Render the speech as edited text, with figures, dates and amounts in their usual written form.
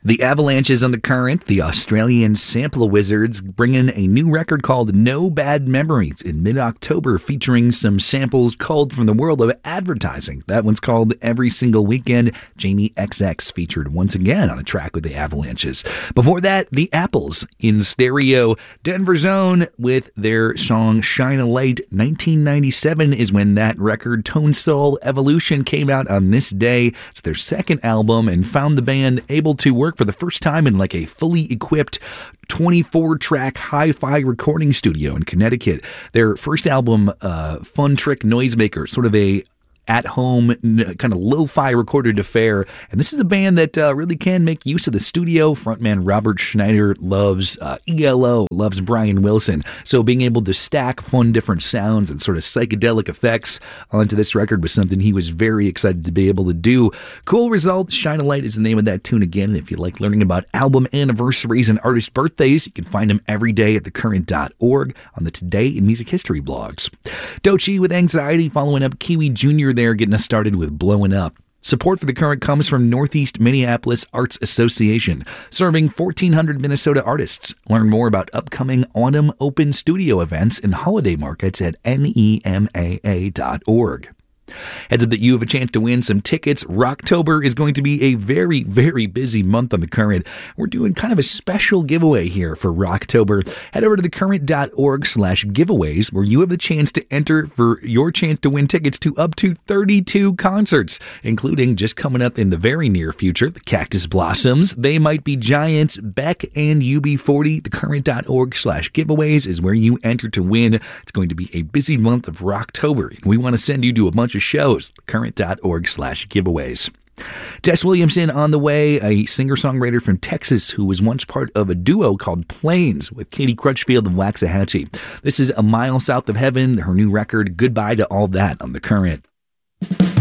The Avalanches on the Current, the Australian Sample Wizards, bring in a new record called No Bad Memories in mid-October, featuring some samples culled from the world of advertising. That one's called Every Single Weekend. Jamie XX featured once again on a track with the Avalanches. Before that, the Apples in stereo. Denver Zone with their song Shine a Light. 1997 is when that record, Tonesoul Evolution, came out on this day. It's their second album and found the band able to work for the first time in like a fully equipped 24-track hi-fi recording studio in Connecticut. Their first album, Fun Trick Noisemaker, sort of a at-home kind of lo-fi recorded affair. And this is a band that really can make use of the studio. Frontman Robert Schneider loves ELO, loves Brian Wilson. So being able to stack fun different sounds and sort of psychedelic effects onto this record was something he was very excited to be able to do. Cool result. Shine a Light is the name of that tune again. And if you like learning about album anniversaries and artist birthdays, you can find them every day at thecurrent.org on the Today in Music History blogs. Doechii with Anxiety, following up Kiwi Jr. there, getting us started with Blowing Up. Support for The Current comes from Northeast Minneapolis Arts Association, serving 1,400 Minnesota artists. Learn more about upcoming Autumn Open Studio events and holiday markets at nemaa.org. Heads up that you have a chance to win some tickets. Rocktober is going to be a very, very busy month on The Current. We're doing kind of a special giveaway here for Rocktober. Head over to thecurrent.org/giveaways, where you have the chance to enter for your chance to win tickets to up to 32 concerts, including just coming up in the very near future, the Cactus Blossoms, They Might Be Giants, Beck, and UB40. Thecurrent.org/giveaways is where you enter to win. It's going to be a busy month of Rocktober, and we want to send you to a bunch of shows. Current.org/giveaways. Tess Williamson on the way, a singer-songwriter from Texas who was once part of a duo called Plains with Katie Crutchfield of Waxahachie. This is A Mile South of Heaven, her new record, Goodbye to All That, on The Current.